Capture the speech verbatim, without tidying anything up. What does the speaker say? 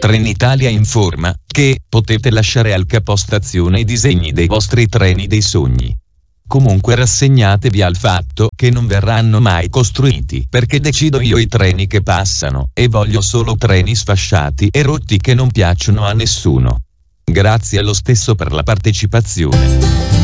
Trenitalia informa che potete lasciare al capostazione i disegni dei vostri treni dei sogni. Comunque rassegnatevi al fatto che non verranno mai costruiti perché decido io i treni che passano e voglio solo treni sfasciati e rotti che non piacciono a nessuno. Grazie lo stesso per la partecipazione.